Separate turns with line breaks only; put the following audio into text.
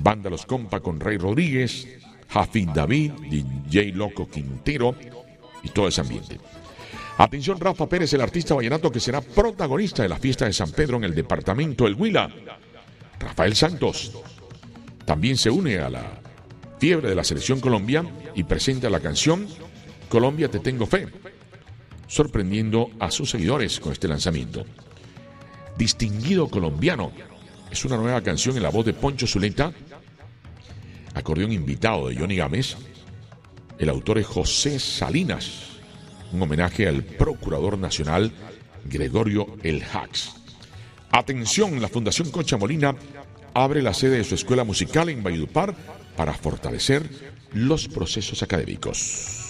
Banda Los Compa con Rey Rodríguez, Jafid David, DJ Loco Quintero y todo ese ambiente. Atención, Rafa Pérez, el artista vallenato que será protagonista de la fiesta de San Pedro en el departamento del Huila. Rafael Santos también se une a la fiebre de la selección Colombia y presenta la canción Colombia Te Tengo Fe, sorprendiendo a sus seguidores con este lanzamiento. Distinguido Colombiano es una nueva canción en la voz de Poncho Zuleta, acordeón invitado de Johnny Gámez. El autor es José Salinas, un homenaje al Procurador Nacional Gregorio El Hax. Atención, la Fundación Concha Molina abre la sede de su escuela musical en Valledupar para fortalecer los procesos académicos.